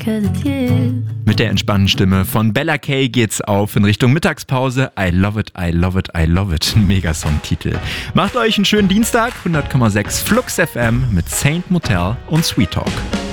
'cause it's you. Mit der entspannten Stimme von Bella Kay geht's auf in Richtung Mittagspause. I love it, I love it, I love it. Megasong-Titel. Macht euch einen schönen Dienstag. 100,6 Flux FM mit Saint Motel und Sweet Talk.